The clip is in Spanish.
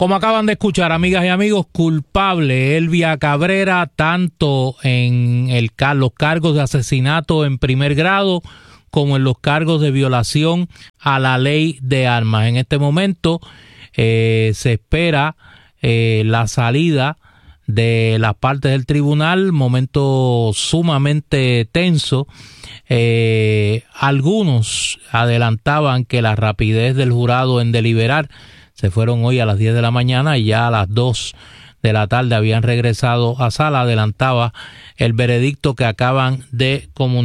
Como acaban de escuchar, amigas y amigos, culpable Elvia Cabrera, tanto en los cargos de asesinato en primer grado como en los cargos de violación a la ley de armas. En este momento se espera la salida de las partes del tribunal, momento sumamente tenso. Algunos adelantaban que la rapidez del jurado en deliberar, se fueron hoy a las 10 de la mañana y ya a las 2 de la tarde habían regresado a sala. Adelantaba el veredicto que acaban de comunicar.